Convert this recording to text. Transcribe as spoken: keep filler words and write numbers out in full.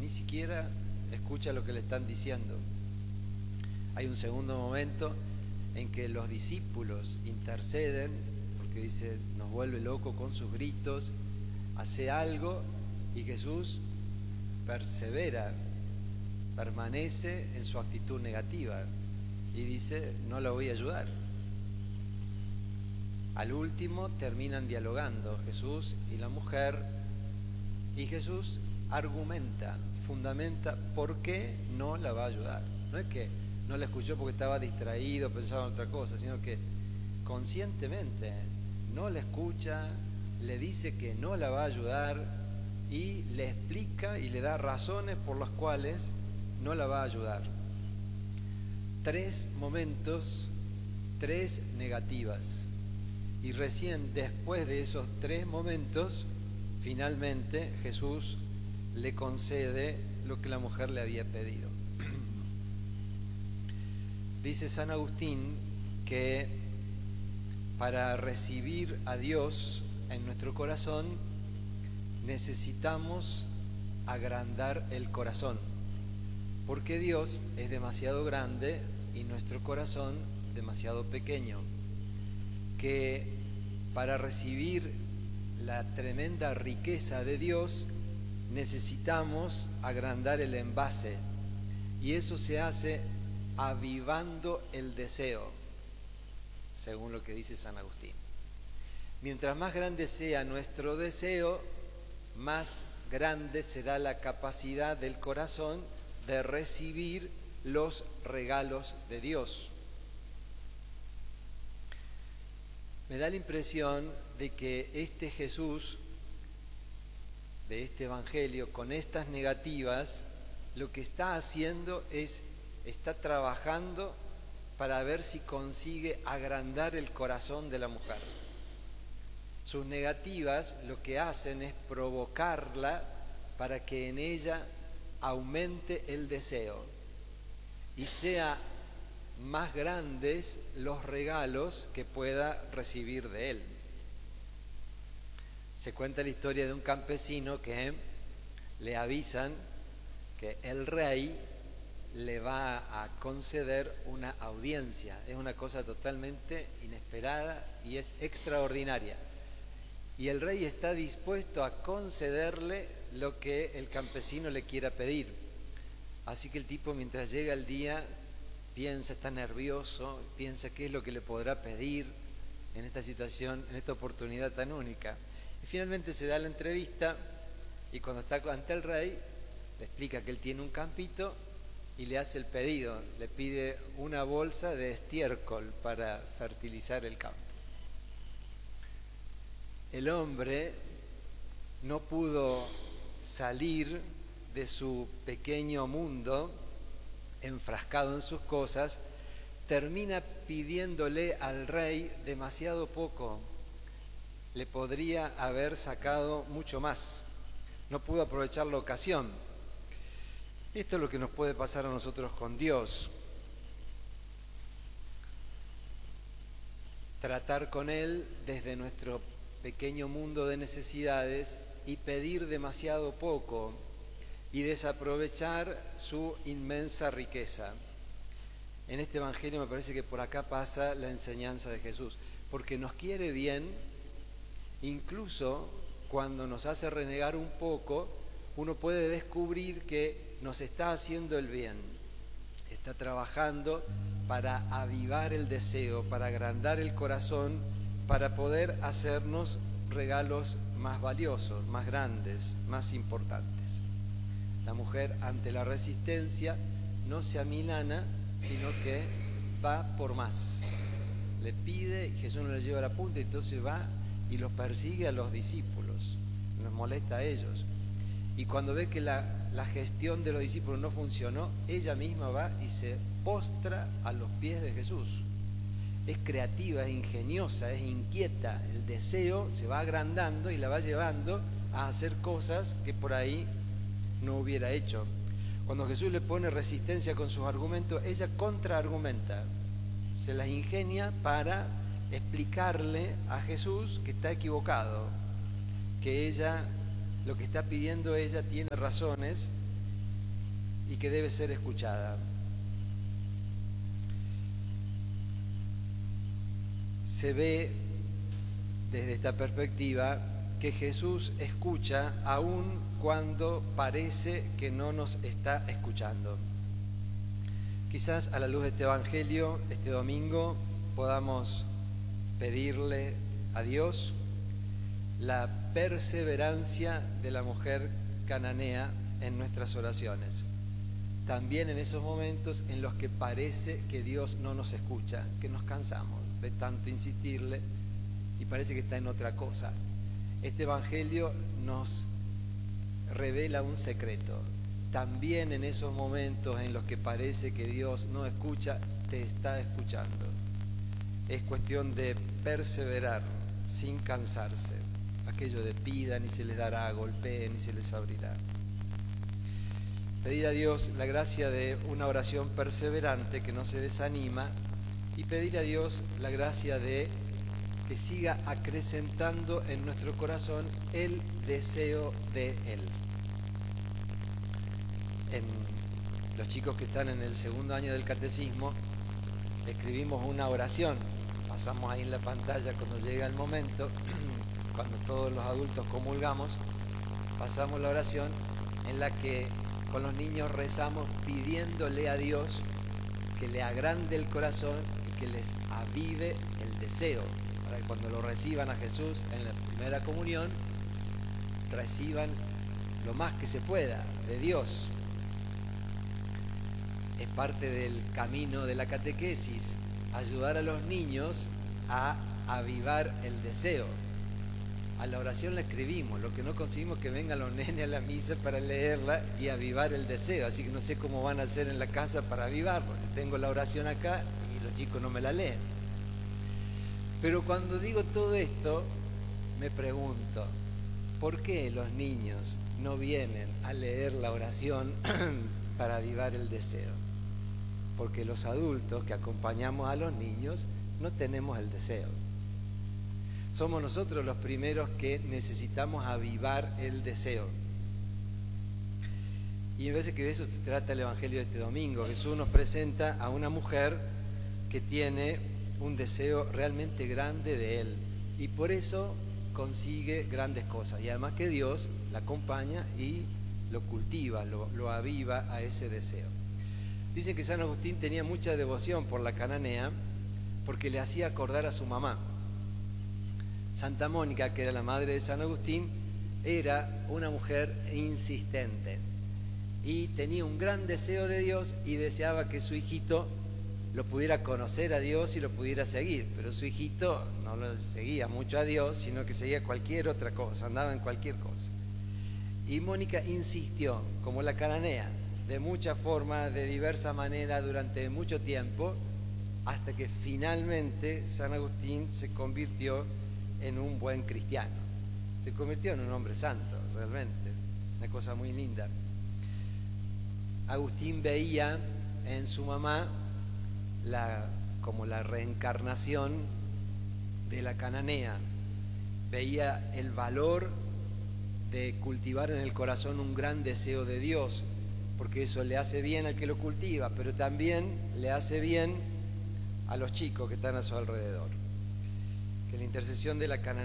ni siquiera escucha lo que le están diciendo. Hay un segundo momento en que los discípulos interceden, porque dice, nos vuelve loco con sus gritos, hace algo, y Jesús persevera, permanece en su actitud negativa y dice, no la voy a ayudar. Al último terminan dialogando Jesús y la mujer, y Jesús argumenta, fundamenta por qué no la va a ayudar. No es que no la escuchó porque estaba distraído, pensaba en otra cosa, sino que conscientemente no la escucha, le dice que no la va a ayudar y le explica y le da razones por las cuales no la va a ayudar. Tres momentos, tres negativas. Y recién después de esos tres momentos, finalmente Jesús le concede lo que la mujer le había pedido. Dice San Agustín que para recibir a Dios en nuestro corazón necesitamos agrandar el corazón, porque Dios es demasiado grande y nuestro corazón demasiado pequeño, que para recibir la tremenda riqueza de Dios necesitamos agrandar el envase, y eso se hace avivando el deseo, según lo que dice San Agustín. Mientras más grande sea nuestro deseo, más grande será la capacidad del corazón de recibir los regalos de Dios. Me da la impresión de que este Jesús, de este Evangelio, con estas negativas, lo que está haciendo es, está trabajando para ver si consigue agrandar el corazón de la mujer. Sus negativas lo que hacen es provocarla para que en ella aumente el deseo y sea más grandes los regalos que pueda recibir de él. Se cuenta la historia de un campesino que le avisan que el rey le va a conceder una audiencia. Es una cosa totalmente inesperada y es extraordinaria. Y el rey está dispuesto a concederle lo que el campesino le quiera pedir. Así que el tipo, mientras llega el día, piensa, está nervioso, piensa qué es lo que le podrá pedir en esta situación, en esta oportunidad tan única. Y finalmente se da la entrevista y cuando está ante el rey, le explica que él tiene un campito y le hace el pedido, le pide una bolsa de estiércol para fertilizar el campo. El hombre no pudo salir de su pequeño mundo, enfrascado en sus cosas, termina pidiéndole al rey demasiado poco. Le podría haber sacado mucho más. No pudo aprovechar la ocasión. Esto es lo que nos puede pasar a nosotros con Dios. Tratar con Él desde nuestro pequeño mundo de necesidades y pedir demasiado poco y desaprovechar su inmensa riqueza. En este Evangelio me parece que por acá pasa la enseñanza de Jesús, porque nos quiere bien, incluso cuando nos hace renegar un poco, uno puede descubrir que nos está haciendo el bien, está trabajando para avivar el deseo, para agrandar el corazón, para poder hacernos regalos más valiosos, más grandes, más importantes. La mujer, ante la resistencia, no se amilana, sino que va por más. Le pide, Jesús no le lleva la punta, entonces va y los persigue a los discípulos, nos molesta a ellos. Y cuando ve que la, la gestión de los discípulos no funcionó, ella misma va y se postra a los pies de Jesús. Es creativa, es ingeniosa, es inquieta. El deseo se va agrandando y la va llevando a hacer cosas que por ahí no hubiera hecho. Cuando Jesús le pone resistencia con sus argumentos, ella contraargumenta, se las ingenia para explicarle a Jesús que está equivocado, que ella, lo que está pidiendo ella tiene razones y que debe ser escuchada. Se ve desde esta perspectiva que Jesús escucha aun cuando parece que no nos está escuchando. Quizás a la luz de este Evangelio, este domingo, podamos pedirle a Dios la perseverancia de la mujer cananea en nuestras oraciones. También en esos momentos en los que parece que Dios no nos escucha, que nos cansamos de tanto insistirle y parece que está en otra cosa. Este Evangelio nos revela un secreto. También en esos momentos en los que parece que Dios no escucha, te está escuchando. Es cuestión de perseverar sin cansarse. Aquello de pidan y se les dará, golpeen y se les abrirá. Pedir a Dios la gracia de una oración perseverante que no se desanima y pedir a Dios la gracia de que siga acrecentando en nuestro corazón el deseo de Él. En los chicos que están en el segundo año del catecismo, escribimos una oración, pasamos ahí en la pantalla cuando llega el momento, cuando todos los adultos comulgamos, pasamos la oración en la que con los niños rezamos pidiéndole a Dios que le agrande el corazón y que les avive el deseo, para que cuando lo reciban a Jesús en la primera comunión, reciban lo más que se pueda de Dios. Es parte del camino de la catequesis, ayudar a los niños a avivar el deseo. A la oración la escribimos, lo que no conseguimos es que vengan los nenes a la misa para leerla y avivar el deseo, así que no sé cómo van a hacer en la casa para avivarlo. Tengo la oración acá y los chicos no me la leen. Pero cuando digo todo esto, me pregunto, ¿por qué los niños no vienen a leer la oración para avivar el deseo? Porque los adultos que acompañamos a los niños no tenemos el deseo. Somos nosotros los primeros que necesitamos avivar el deseo. Y en veces que de eso se trata el Evangelio de este domingo. Jesús nos presenta a una mujer que tiene un deseo realmente grande de Él y por eso consigue grandes cosas. Y además que Dios la acompaña y lo cultiva, lo, lo aviva a ese deseo. Dicen que San Agustín tenía mucha devoción por la cananea porque le hacía acordar a su mamá. Santa Mónica, que era la madre de San Agustín, era una mujer insistente y tenía un gran deseo de Dios y deseaba que su hijito lo pudiera conocer a Dios y lo pudiera seguir, pero su hijito no lo seguía mucho a Dios, sino que seguía cualquier otra cosa, andaba en cualquier cosa. Y Mónica insistió, como la cananea, de muchas formas, de diversas maneras, durante mucho tiempo, hasta que finalmente San Agustín se convirtió en un buen cristiano. Se convirtió en un hombre santo, realmente, una cosa muy linda. Agustín veía en su mamá la, como la reencarnación de la cananea, veía el valor de cultivar en el corazón un gran deseo de Dios, porque eso le hace bien al que lo cultiva, pero también le hace bien a los chicos que están a su alrededor. Que la intercesión de la cananea